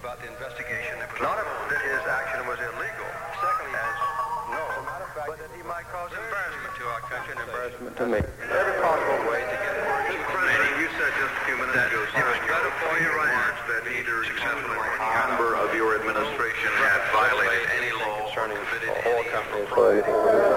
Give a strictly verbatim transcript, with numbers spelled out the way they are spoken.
about the investigation that was Not that his action was illegal. Secondly, as no, as a matter of fact, but that he might cause embarrassment to our country and embarrassment To me. every possible way to get Mister President, you said just a few minutes ago it was better for you remarks that either successful or any member of your administration had violated any law Concerning committed oil any company employees.